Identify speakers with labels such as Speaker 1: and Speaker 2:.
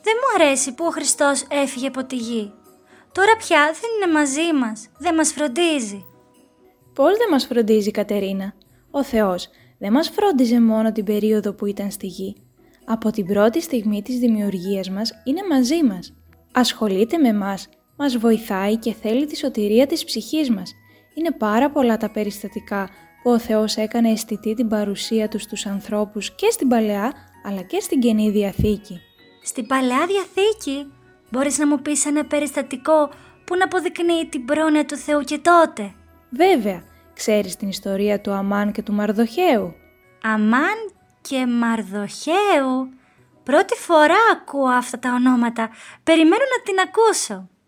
Speaker 1: Δεν μου αρέσει που ο Χριστός έφυγε από τη γη. Τώρα πια δεν είναι μαζί μας, δεν μας φροντίζει.
Speaker 2: Πώς δεν μας φροντίζει, Κατερίνα? Ο Θεός δεν μας φρόντιζε μόνο την περίοδο που ήταν στη γη. Από την πρώτη στιγμή της δημιουργίας μας είναι μαζί μας. Ασχολείται με μας, μας βοηθάει και θέλει τη σωτηρία της ψυχής μας. Είναι πάρα πολλά τα περιστατικά που ο Θεός έκανε αισθητή την παρουσία Του στους ανθρώπους και στην Παλαιά αλλά και στην Καινή Διαθήκη.
Speaker 1: Στην Παλαιά Διαθήκη μπορείς να μου πεις ένα περιστατικό που να αποδεικνύει την πρόνοια του Θεού και τότε?
Speaker 2: Βέβαια, ξέρεις την ιστορία του Αμάν και του Μαρδοχαίου?
Speaker 1: Αμάν και Μαρδοχαίου? Πρώτη φορά ακούω αυτά τα ονόματα. Περιμένω να την ακούσω.